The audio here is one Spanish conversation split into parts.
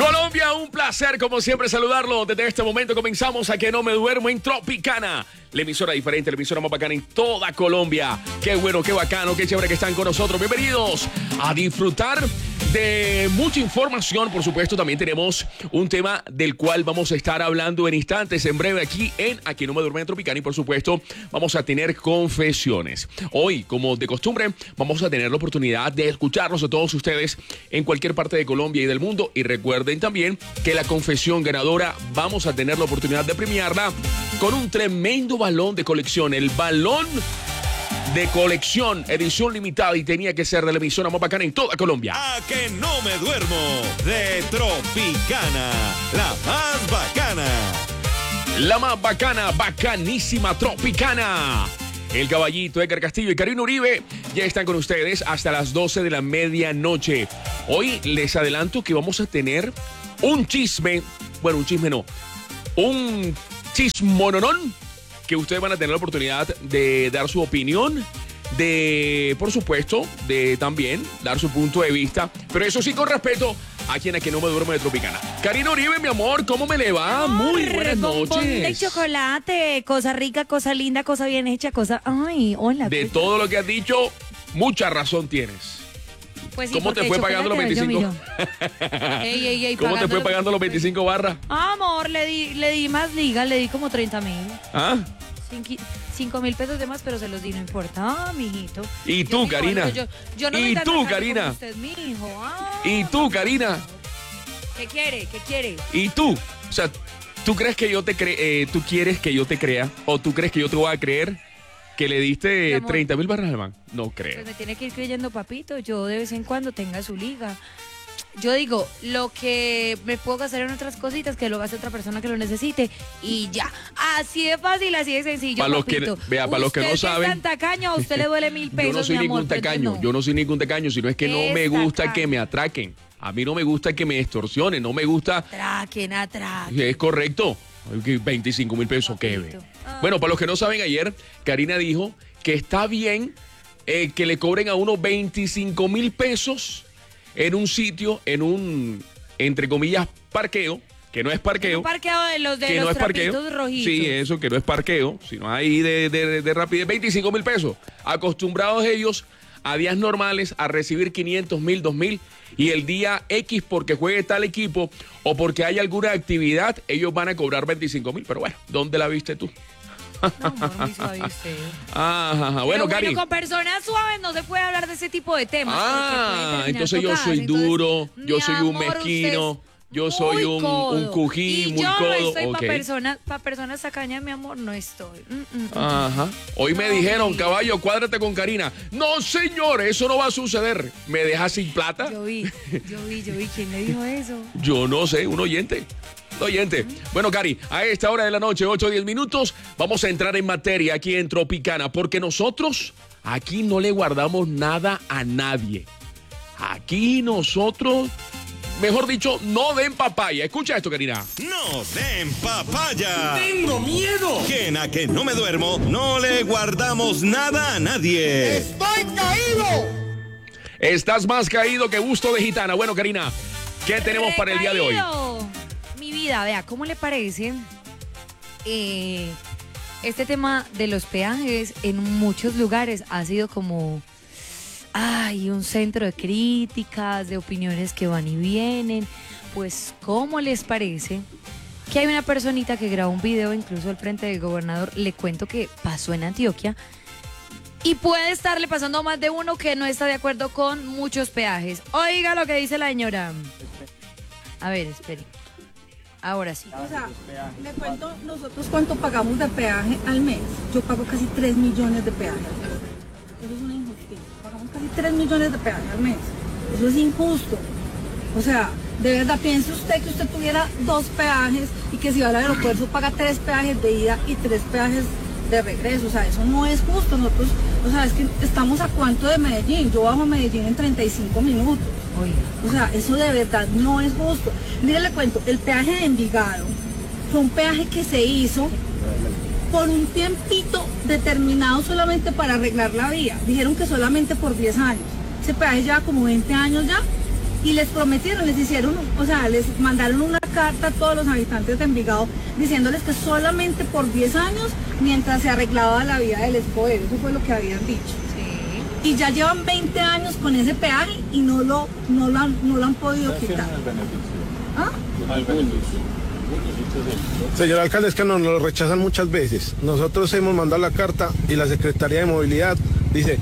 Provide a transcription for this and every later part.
Colombia, un placer como siempre saludarlo. Desde este momento comenzamos a Que No Me Duermo en Tropicana, la emisora diferente, la emisora más bacana en toda Colombia. Qué bueno, qué bacano, qué chévere que están con nosotros. Bienvenidos a disfrutar de mucha información. Por supuesto, también tenemos un tema del cual vamos a estar hablando en instantes, en breve, aquí en A Que No Me Duermo en Tropicana. Y por supuesto, vamos a tener confesiones. Hoy, como de costumbre, vamos a tener la oportunidad de escucharnos a todos ustedes en cualquier parte de Colombia y del mundo. Y recuerden también que la confesión ganadora vamos a tener la oportunidad de premiarla con un tremendo balón de colección. El balón de colección, edición limitada, y tenía que ser de la emisora más bacana en toda Colombia. A Que No Me Duermo de Tropicana, la más bacana. La más bacana, bacanísima Tropicana. El Caballito, Edgar Castillo y Karina Uribe ya están con ustedes hasta las 12 de la medianoche. Hoy les adelanto que vamos a tener un chisme, bueno, un chisme no, un chismononón, que ustedes van a tener la oportunidad de dar su opinión, de, por supuesto, de también dar su punto de vista, pero eso sí con respeto a quien A Que No Me Duermo de Tropicana. Karina Uribe, mi amor, ¿cómo me le va? Muy buenas noches. De chocolate, cosa rica, cosa linda, cosa bien hecha, cosa... Ay, hola. De todo lo que has dicho, mucha razón tienes. Pues sí, ¿Cómo te fue pagando los 25? ¿Cómo te fue pagando los 25 barras? Amor, le di más liga, le di como 30,000. ¿Ah? 5,000 pesos de más, pero se los di, no importa, mijito. ¿Y tú, Karina? Yo no ¿Y soy tan tú, tacaño Karina? como usted, mijo. ¿Y tú, Karina? ¿Qué quiere? ¿Qué quiere? ¿Y tú? O sea, ¿tú crees que yo te tú quieres que yo te crea? ¿O tú crees que yo te voy a creer que le diste 30,000 barras al man? No creo. Pues me tiene que ir creyendo, papito. Yo de vez en cuando tenga su liga. Yo digo, lo que me puedo gastar en otras cositas, que lo gaste otra persona que lo necesite y ya. Así de fácil, así de sencillo, para papito. Para los que no saben. ¿Usted es tan tacaño? ¿A usted le duele 1,000 pesos, Yo no soy mi amor? ningún tacaño, yo no soy ningún tacaño, sino es que no me gusta que me atraquen. A mí no me gusta que me extorsionen, no me gusta... Atraquen. Es correcto. 25,000 pesos, ¿qué ve? Bueno, para los que no saben, ayer Karina dijo que está bien que le cobren a uno 25,000 pesos en un sitio, en un, entre comillas, parqueo, que no es parqueo. Un parqueo de los que no es parqueo, rojitos. sí, eso, que no es parqueo, sino ahí de rapidez, 25,000 pesos. Acostumbrados ellos a días normales a recibir 500,000, 2,000, y el día X porque juegue tal equipo o porque hay alguna actividad, ellos van a cobrar 25,000. Pero bueno, ¿dónde la viste tú? No, amor, muy suave usted. Ajá. Bueno, Cari. Con personas suaves no se puede hablar de ese tipo de temas. Entonces yo soy duro, yo soy un mezquino, yo soy un cují, muy codo. Yo no estoy para personas tacañas, mi amor, no estoy. Ajá. Hoy me dijeron, caballo, cuádrate con Karina. No, señor, eso no va a suceder. ¿Me dejas sin plata? Yo vi. ¿Quién le dijo eso? Yo no sé, un oyente. Bueno, Cari, a esta hora de la noche, 8:10 minutos, vamos a entrar en materia aquí en Tropicana, porque nosotros aquí no le guardamos nada a nadie. Aquí nosotros, mejor dicho, no den papaya. Escucha esto, Karina. No den papaya. ¡Tengo miedo! Que en A Que No Me Duermo no le guardamos nada a nadie. ¡Estoy caído! Estás más caído que busto de gitana. Bueno, Karina, ¿qué tenemos para el día de hoy? Mi vida, vea, ¿cómo le parece este tema de los peajes? En muchos lugares ha sido como un centro de críticas, de opiniones que van y vienen. Pues, ¿cómo les parece que hay una personita que grabó un video incluso al frente del gobernador? Le cuento que pasó en Antioquia y puede estarle pasando a más de uno que no está de acuerdo con muchos peajes. Oiga lo que dice la señora. A ver, espere. Ahora sí. O sea, le cuento nosotros cuánto pagamos de peaje al mes. Yo pago casi 3 millones de peaje al mes. Eso es una injusticia. Pagamos casi 3 millones de peaje al mes. Eso es injusto. O sea, de verdad, piense usted que usted tuviera 2 peajes y que si va al aeropuerto paga 3 peajes de ida y 3 peajes de regreso. O sea, eso no es justo. Nosotros, o sea, es que estamos a cuánto de Medellín. Yo bajo a Medellín en 35 minutos. O sea, eso de verdad no es justo. Mire, le cuento, el peaje de Envigado fue un peaje que se hizo por un tiempito determinado solamente para arreglar la vía. Dijeron que solamente por 10 años. Ese peaje lleva como 20 años ya y les prometieron, les hicieron, o sea, les mandaron una carta a todos los habitantes de Envigado diciéndoles que solamente por 10 años mientras se arreglaba la vía del Escobedo, eso fue lo que habían dicho. Sí. Y ya llevan 20 años con ese peaje y no lo han podido quitar. ¿Ah? Señor alcalde, es que nos lo rechazan muchas veces. Nosotros hemos mandado la carta y la Secretaría de Movilidad dice,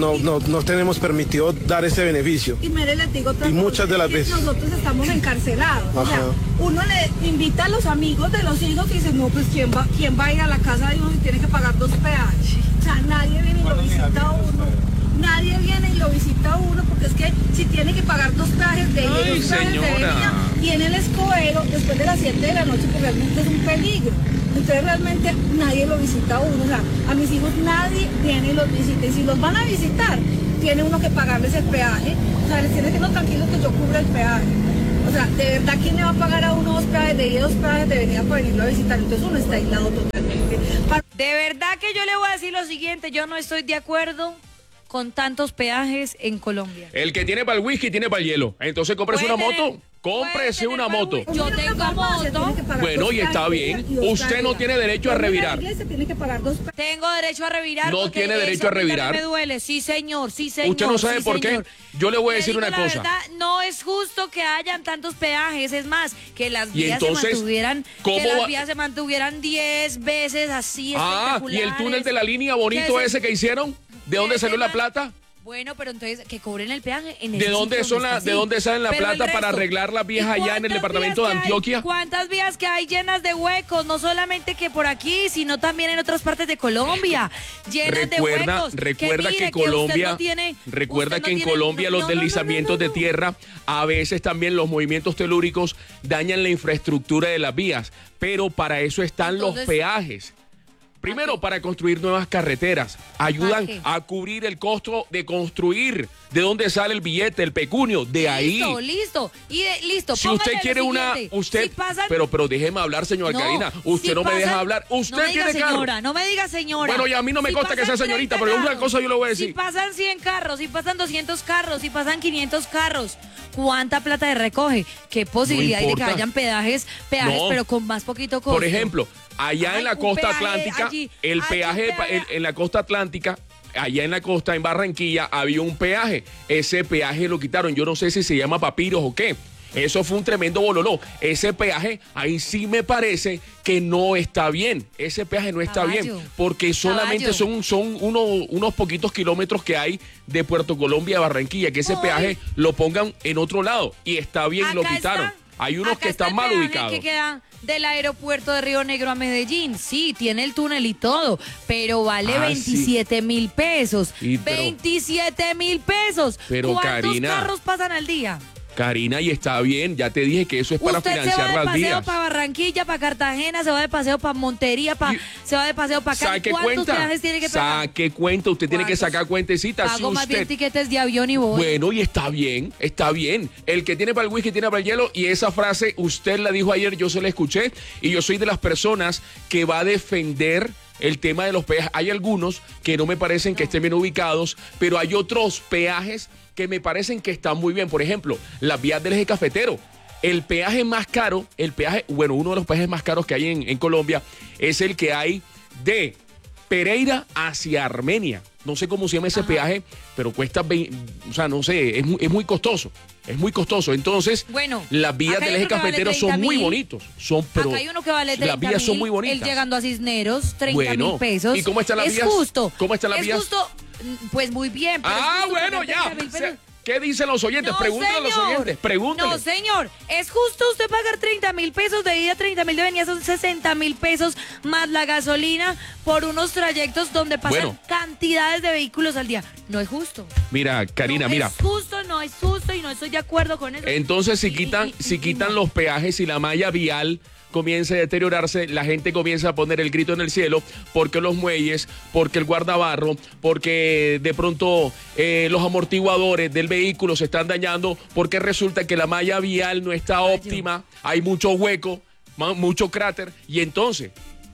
no tenemos permitido dar ese beneficio. Y mire, les digo otra Y cosa, muchas de las es que veces. nosotros estamos encarcelados. O sea, Ajá. uno le invita a los amigos de los hijos y dice, no, pues ¿quién va a ir a la casa de uno y tiene que pagar 2 peajes? O sea, nadie viene y lo visita a uno. Nadie viene y lo visita a uno porque es que si tiene que pagar 2 peajes de ida y 2 peajes de señora. venida, y en el Escobedo después de las 7 de la noche, pues realmente es un peligro. Entonces realmente nadie lo visita a uno. O sea, a mis hijos nadie viene y los visita. Y si los van a visitar, tiene uno que pagarles el peaje. O sea, les tiene que no tranquilos que yo cubra el peaje. O sea, de verdad, ¿quién le va a pagar a uno 2 peajes de ida y 2 peajes de venida para venirlo a visitar? Entonces uno está aislado totalmente. De verdad que yo le voy a decir lo siguiente, yo no estoy de acuerdo con tantos peajes en Colombia. El que tiene para el whisky tiene para el hielo. Entonces cómprese una Puede moto. tener- Cómprese puede una tener moto. Yo Una tengo farmacia moto. tiene que pagar Bueno, 2 y está peajes de bien. ida y 2 Usted peajes no de tiene venida. derecho a Uno en la revirar. iglesia tiene que pagar 2 peajes. Tengo derecho a revirar. No porque tiene derecho eso a mí también revirar. me duele. Sí, señor, sí, señor. Usted no sabe sí, por qué. señor. Yo le voy a Le decir digo una la cosa. verdad, no es justo que hayan tantos peajes. Es más, que las Y vías entonces, se mantuvieran, ¿cómo que las va- vías se mantuvieran 10 veces así Ah, y el túnel de la línea bonito ese que hicieron, ¿de dónde salió la plata? Bueno, pero entonces que cobren el peaje en el ¿De dónde sitio son está ¿De así. dónde salen la Pero el plata para resto, arreglar las vías ¿y allá en el cuántas departamento vías de que hay? Antioquia? ¿Cuántas vías que hay llenas de huecos? No solamente que por aquí, sino también en otras partes de Colombia, llenas de huecos. Recuerda mire, que usted Colombia, no tiene- recuerda usted que no en tiene- Colombia no, los no, no, deslizamientos no, no, de no. tierra, a veces también los movimientos telúricos dañan la infraestructura de las vías, pero para eso están los Entonces, peajes. Primero, para construir nuevas carreteras, ayudan qué? a cubrir el costo de construir. ¿De dónde sale el billete, el pecunio? De ahí. Listo. Listo. Si usted póngale quiere lo una, siguiente. usted, Si pasan- pero déjeme hablar, señora No, Karina. Usted si no me deja pasan- hablar. Usted no me diga tiene carro. señora, no me diga señora. Bueno, y a mí no me consta que pasan sea señorita, 30 pero una carros, cosa yo le voy a decir. Si pasan 100 carros, si pasan 200 carros, si pasan 500 carros, ¿cuánta plata de recoge? ¿Qué posibilidad hay de que importa. hayan peajes, No. pero con más poquito costo? Por ejemplo, allá Ay, en la un costa peaje atlántica, allí, el allí peaje peaje. en la costa atlántica, allá en la costa, en Barranquilla, había un peaje. Ese peaje lo quitaron. Yo no sé si se llama Papiros o qué. Eso fue un tremendo bololó. Ese peaje, ahí sí me parece que no está bien. Ese peaje no está Caballo. bien. Porque solamente Caballo. son unos poquitos kilómetros que hay de Puerto Colombia a Barranquilla. Que ese Ay. peaje lo pongan en otro lado. Y está bien, lo Acá quitaron. está- Hay unos acá que está están el mal peaje ubicados. que queda del aeropuerto de Río Negro a Medellín. Sí, tiene el túnel y todo, pero vale Ah, 27.000 pesos. Sí, pero- 27.000 pesos. Pero, ¿Cuántos Karina, carros pasan al día? Karina, y está bien, ya te dije que eso es para Usted se va financiar de las paseo vías. para Barranquilla, para Cartagena, se va de paseo para Montería, Y- se va de paseo para acá. Saque ¿Cuántos cuenta. peajes tiene que pagar? Saque cuenta. Usted tiene que ¿Cuántos? sacar cuentecitas. Si Pago más bien usted. tiquetes de avión y voy. Bueno, y está bien, está bien. El que tiene para el whisky tiene para el hielo. Y esa frase usted la dijo ayer, yo se la escuché. Y yo soy de las personas que va a defender el tema de los peajes. Hay algunos que no me parecen que estén bien ubicados, pero hay otros peajes que me parecen que están muy bien. Por ejemplo, las vías del eje cafetero. El peaje más caro, uno de los peajes más caros que hay en Colombia es el que hay de Pereira hacia Armenia. No sé cómo se llama ese peaje, pero cuesta, o sea, no sé, es muy costoso. Es muy costoso. Entonces, Bueno, las vías acá del hay eje uno que vale cafetero son muy 30.000. bonitos. Pero Acá hay uno que vale 30.000. las vías son muy bonitas. Él llegando a Cisneros, 30.000 Bueno, pesos. ¿y cómo están las es vías? Justo. ¿Cómo están las vías? Es justo, pues muy bien. Pero es justo Bueno, pagar ya. 30.000 pesos. ¿Qué dicen los oyentes? No, Pregúntenle a los señor. oyentes. Pregúntenle. No, señor. Es justo usted pagar 30.000 pesos de ida, 30.000 de venida, son 60.000 pesos más la gasolina por unos trayectos donde pasan Bueno. cantidades de vehículos al día. No es justo. Mira, Karina, no mira. Es justo, no es justo y no estoy de acuerdo con eso. Entonces, si Y- quitan, y- si y quitan no. los peajes y la malla vial comienza a deteriorarse, la gente comienza a poner el grito en el cielo porque los muelles, porque el guardabarro, porque de pronto los amortiguadores del vehículo se están dañando, porque resulta que la malla vial no está óptima, hay mucho hueco, mucho cráter, y entonces...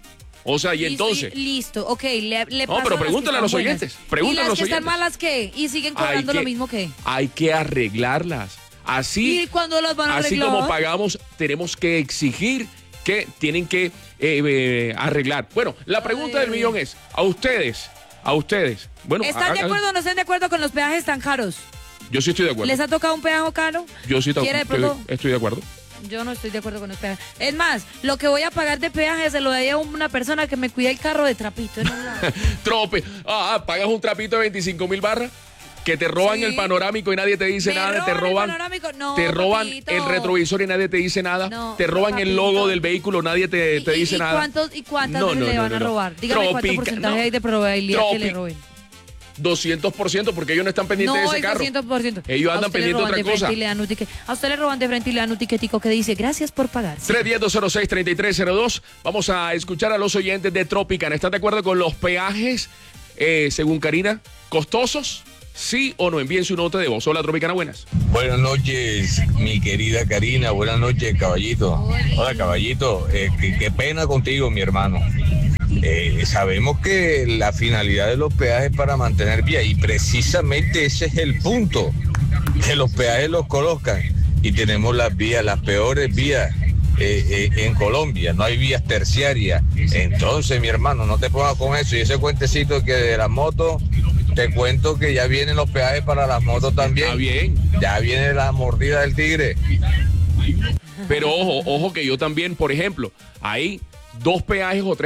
O sea, y Listo, entonces... listo, ok, le No, paso pero las que pregúntale a están los buenas. oyentes, pregúntale ¿Y a las los que están oyentes. malas qué? ¿Y siguen cobrando lo mismo que? Hay que arreglarlas. Así, ¿Y cuándo las van a así arreglar? como pagamos, tenemos que exigir que tienen que arreglar. Bueno, la pregunta del millón es, a ustedes, bueno, ¿Están de acuerdo o no están de acuerdo con los peajes tan caros? Yo sí estoy de acuerdo. ¿Les ha tocado un peaje caro? Yo sí ¿Quiere de pronto? estoy de acuerdo. Yo no estoy de acuerdo con los peajes. Es más, lo que voy a pagar de peaje se lo daría a una persona que me cuida el carro de trapito. Trope. Pagas un trapito de 25,000 barras que te roban Sí. el panorámico y nadie te dice ¿Me nada, te roban el roban, panorámico? No, te roban papito. el retrovisor y nadie te dice nada, No, te roban el papito. logo del vehículo, nadie te dice nada. ¿Y cuántas veces le van a robar? Dígame cuánto porcentaje hay de probabilidad que le roben. 200% porque ellos no están pendientes de No, ese es carro. 200%. Ellos A andan usted le pendientes de roban otra frente cosa. y le dan un ticket. A usted le roban de frente y le dan un tiquetico que dice gracias por pagar. 310-206-3302. Vamos a escuchar a los oyentes de Tropicana. ¿Están de acuerdo con los peajes, según Karina, costosos? ¿Sí o no? Envíen su nota de voz. Hola, Tropicana, buenas. Buenas noches, mi querida Karina. Buenas noches, caballito. Hola, caballito. Qué pena contigo, mi hermano. Sabemos que la finalidad de los peajes es para mantener vía y precisamente ese es el punto, que los peajes los colocan y tenemos las vías, las peores vías en Colombia, no hay vías terciarias. Entonces, mi hermano, no te pongas con eso y ese cuentecito que de las motos, te cuento que ya vienen los peajes para las motos también. Está bien. Ya viene la mordida del tigre. Pero ojo que yo también, por ejemplo, hay 2 peajes o 3